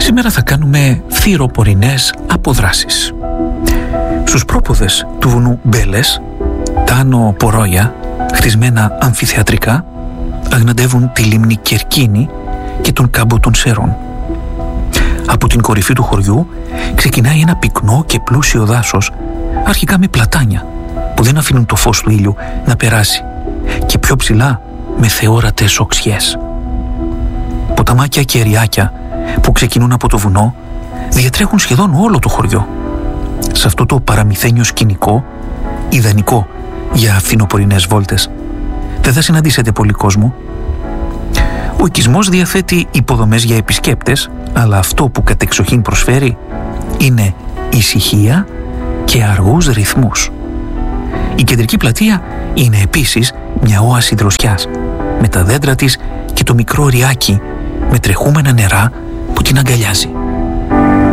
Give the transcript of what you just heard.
Σήμερα θα κάνουμε φθυροπορεινές αποδράσεις. Στους πρόποδες του βουνού Μπέλες, τα άνω πορόγια, χτισμένα αμφιθεατρικά, αγναντεύουν τη λίμνη Κερκίνη και τον κάμπο των Σέρων. Από την κορυφή του χωριού ξεκινάει ένα πυκνό και πλούσιο δάσος, αρχικά με πλατάνια που δεν αφήνουν το φως του ήλιου να περάσει, και πιο ψηλά με θεόρατες οξιές. Ποταμάκια και εριάκια που ξεκινούν από το βουνό διατρέχουν σχεδόν όλο το χωριό. Σε αυτό το παραμυθένιο σκηνικό, ιδανικό για φθινοπορεινές βόλτες, δεν θα συναντήσετε πολύ κόσμο. Ο οικισμός διαθέτει υποδομές για επισκέπτες, αλλά αυτό που κατεξοχήν προσφέρει είναι ησυχία και αργούς ρυθμούς. Η κεντρική πλατεία είναι επίσης μια όαση δροσιάς, με τα δέντρα της και το μικρό ριάκι με τρεχούμενα νερά που την αγκαλιάζει.